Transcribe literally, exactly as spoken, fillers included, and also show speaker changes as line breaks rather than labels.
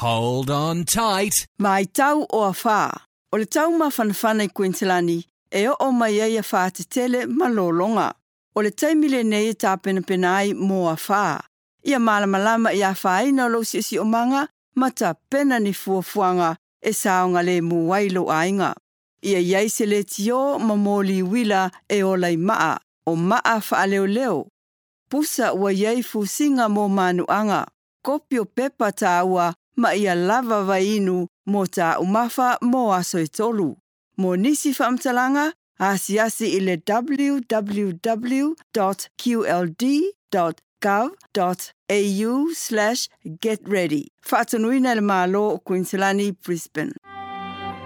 Hold on tight.
Mai tau o a whā. O le tau mawhanawhana i Queenslandi, e o o mai ai a whā te tele malolonga. O le taimile nei e tā pena pena ai mō a whā. Ia malamalama i a whāina lo si si o manga, ma tā pena ni fuafuanga e saonga le muwailo ainga. Ia iai se le tio mamoli wila e o lai maa, o maa wha leo leo. Pusa ua iai fusinga mō manuanga. Kopio pepa tā ua ma ia lava vainu mō tā umafa mō aso e tolu. Mō nisi whaamtalanga, asi asi i le w w w dot q l d dot gov dot a u slash get ready. Whaatanuina le malo o Queenslandi, Brisbane.